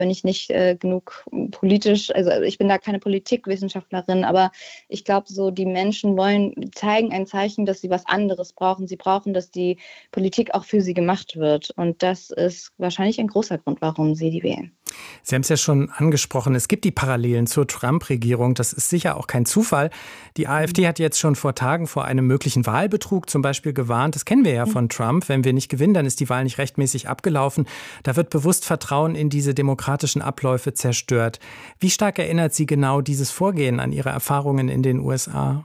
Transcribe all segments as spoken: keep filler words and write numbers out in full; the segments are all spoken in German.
bin ich nicht äh, genug politisch, also ich bin da keine Politikwissenschaftlerin, aber ich glaube so, die Menschen wollen, zeigen ein Zeichen, dass sie was anderes brauchen. Sie brauchen, dass die Politik auch für sie gemacht wird. Und das ist wahrscheinlich ein großer Grund, warum sie die wählen. Sie haben es ja schon angesprochen, es gibt die Parallelen zur Trump-Regierung. Das ist sicher auch kein Zufall. Die AfD hat jetzt schon vor Tagen vor einem möglichen Wahlbetrug zum Beispiel gewarnt. Das kennen wir ja von Trump. Wenn wir nicht gewinnen, dann ist die Wahl nicht rechtmäßig abgelaufen. Da wird bewusst Vertrauen in diese demokratischen Abläufe zerstört. Wie stark erinnert Sie genau dieses Vorgehen an Ihre Erfahrungen in den U S A?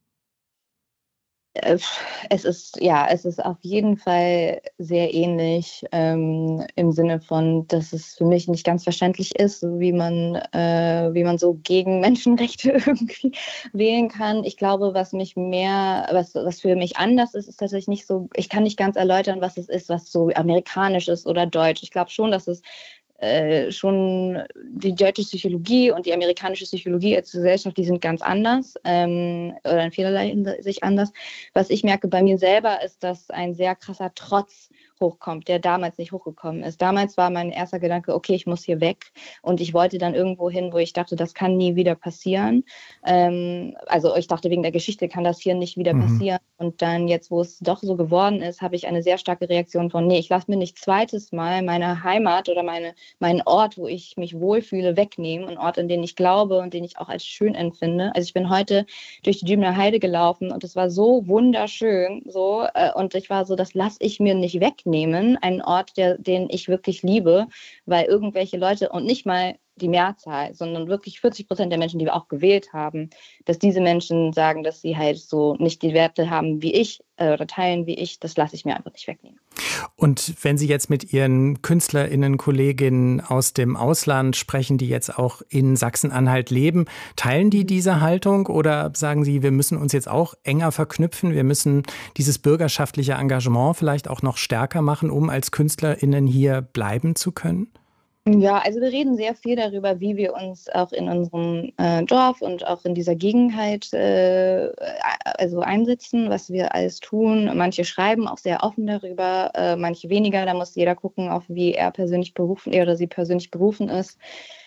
Es ist, ja, es ist auf jeden Fall sehr ähnlich ähm, im Sinne von, dass es für mich nicht ganz verständlich ist, wie man, äh, wie man so gegen Menschenrechte irgendwie wählen kann. Ich glaube, was mich mehr, was, was für mich anders ist, ist tatsächlich nicht so, ich kann nicht ganz erläutern, was es ist, was so amerikanisch ist oder deutsch. Ich glaube schon, dass es Äh, schon die deutsche Psychologie und die amerikanische Psychologie als Gesellschaft, die sind ganz anders ähm, oder in vielerlei Hinsicht anders. Was ich merke bei mir selber ist, dass ein sehr krasser Trotz hochkommt, der damals nicht hochgekommen ist. Damals war mein erster Gedanke, okay, ich muss hier weg und ich wollte dann irgendwo hin, wo ich dachte, das kann nie wieder passieren. Ähm, also ich dachte, wegen der Geschichte kann das hier nicht wieder mhm. passieren und dann jetzt, wo es doch so geworden ist, habe ich eine sehr starke Reaktion von, nee, ich lasse mir nicht zweites Mal meine Heimat oder meine, meinen Ort, wo ich mich wohlfühle, wegnehmen, einen Ort, an den ich glaube und den ich auch als schön empfinde. Also ich bin heute durch die Dübener Heide gelaufen und es war so wunderschön so äh, und ich war so, das lasse ich mir nicht wegnehmen. Einen Ort, der, den ich wirklich liebe, weil irgendwelche Leute und nicht mal die Mehrzahl, sondern wirklich vierzig Prozent der Menschen, die wir auch gewählt haben, dass diese Menschen sagen, dass sie halt so nicht die Werte haben wie ich äh, oder teilen wie ich, das lasse ich mir einfach nicht wegnehmen. Und wenn Sie jetzt mit Ihren KünstlerInnen, Kolleginnen aus dem Ausland sprechen, die jetzt auch in Sachsen-Anhalt leben, teilen die diese Haltung oder sagen Sie, wir müssen uns jetzt auch enger verknüpfen, wir müssen dieses bürgerschaftliche Engagement vielleicht auch noch stärker machen, um als KünstlerInnen hier bleiben zu können? Ja, also wir reden sehr viel darüber, wie wir uns auch in unserem äh, Dorf und auch in dieser Gegenheit äh, also einsetzen, was wir alles tun. Manche schreiben auch sehr offen darüber, äh, manche weniger. Da muss jeder gucken, auf wie er persönlich berufen, er oder sie persönlich berufen ist.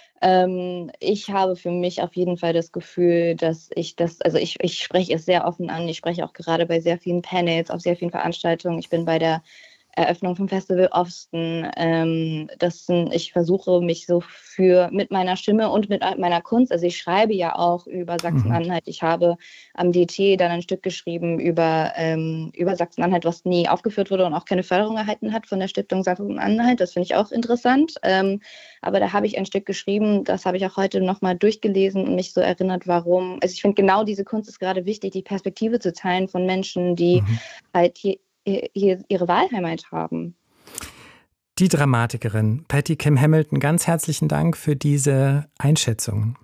Ähm, ich habe für mich auf jeden Fall das Gefühl, dass ich das, also ich, ich spreche es sehr offen an. Ich spreche auch gerade bei sehr vielen Panels, auf sehr vielen Veranstaltungen. Ich bin bei der Eröffnung vom Festival Osten. Ähm, das sind, ich versuche mich so für mit meiner Stimme und mit meiner Kunst, also ich schreibe ja auch über Sachsen-Anhalt. Ich habe am D T dann ein Stück geschrieben über, ähm, über Sachsen-Anhalt, was nie aufgeführt wurde und auch keine Förderung erhalten hat von der Stiftung Sachsen-Anhalt. Das finde ich auch interessant. Ähm, aber da habe ich ein Stück geschrieben, das habe ich auch heute nochmal durchgelesen und mich so erinnert, warum. Also ich finde genau diese Kunst ist gerade wichtig, die Perspektive zu teilen von Menschen, die mhm. halt hier hier ihre Wahlheimat haben. Die Dramatikerin Patty Kim Hamilton, ganz herzlichen Dank für diese Einschätzungen.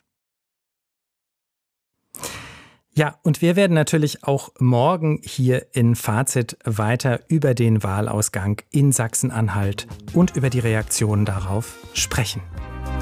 Ja, und wir werden natürlich auch morgen hier in Fazit weiter über den Wahlausgang in Sachsen-Anhalt und über die Reaktionen darauf sprechen.